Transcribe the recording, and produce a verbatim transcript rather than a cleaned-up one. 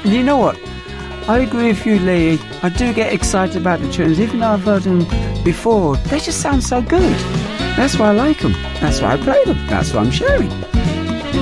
You know what? I agree with you, Lee. I do get excited about the tunes, even though I've heard them before. They just sound so good. That's why I like them. That's why I play them. That's why I'm sharing.